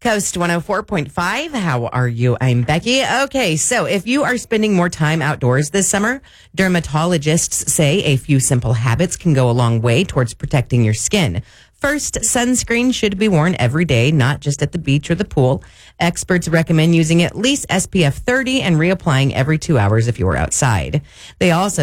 Coast 104.5. How are you? I'm Becky. Okay, so if you are spending more time outdoors this summer, dermatologists say a few simple habits can go a long way towards protecting your skin. First, sunscreen should be worn every day, not just at the beach or the pool. Experts recommend using at least SPF 30 and reapplying every 2 hours if you are outside. They also